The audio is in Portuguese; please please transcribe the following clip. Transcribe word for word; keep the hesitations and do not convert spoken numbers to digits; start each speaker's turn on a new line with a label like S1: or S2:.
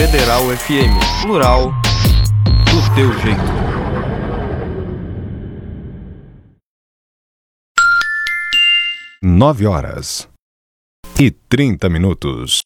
S1: Federal F M, plural, do teu jeito.
S2: Nove horas e trinta minutos.